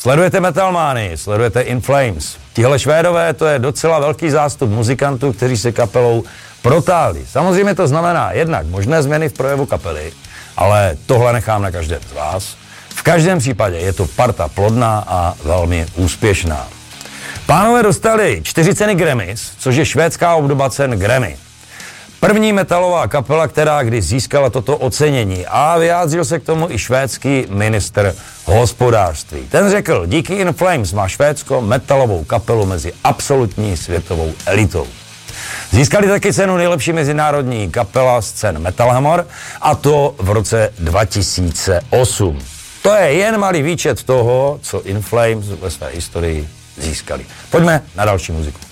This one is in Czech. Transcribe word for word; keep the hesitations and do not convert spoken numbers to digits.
Sledujete Metalmány, sledujete In Flames. Tihle Švédové, to je docela velký zástup muzikantů, kteří se kapelou protáhli. Samozřejmě to znamená jednak možné změny v projevu kapely, ale tohle nechám na každém z vás. V každém případě je to parta plodná a velmi úspěšná. Pánové dostali čtyři ceny Grammys, což je švédská obdoba cen Grammy. První metalová kapela, která kdy získala toto ocenění, a vyjádřil se k tomu i švédský ministr hospodářství. Ten řekl, díky In Flames má Švédsko metalovou kapelu mezi absolutní světovou elitou. Získali taky cenu nejlepší mezinárodní kapela z cen Metal Hammer, a to v roce dva tisíce osm. To je jen malý výčet toho, co In Flames ve své historii získali. Pojďme na další muziku.